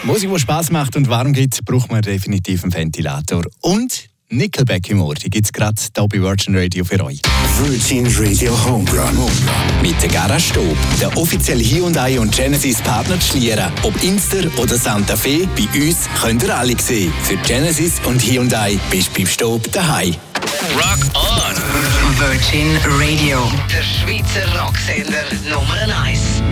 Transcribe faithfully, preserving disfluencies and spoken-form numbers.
Musik, die Spass macht und warm gibt, braucht man definitiv einen Ventilator. Und Nickelback im Ohr, die gibt es gerade hier bei Virgin Radio für euch. Virgin Radio Homerun. Mit der Garage Stob, der offizielle Hyundai und Genesis Partner zu Schlieren. Ob Inster oder Santa Fe, bei uns könnt ihr alle sehen. Für Genesis und Hyundai bist du beim Stob daheim. Rock on! Virgin Radio. Der Schweizer Rocksender Nummer eins.